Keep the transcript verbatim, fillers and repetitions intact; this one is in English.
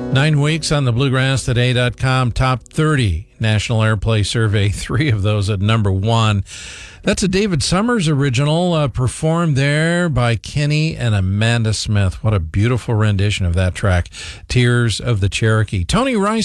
Nine weeks on the bluegrass today dot com top thirty National Airplay Survey. Three of those at number one. That's a David Summers original uh, performed there by Kenny and Amanda Smith. What a beautiful rendition of that track, Tears of the Cherokee. Tony Rice.